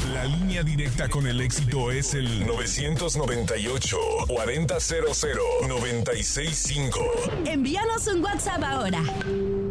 La línea directa con el éxito es el 998-4000-965. Envíanos un WhatsApp ahora.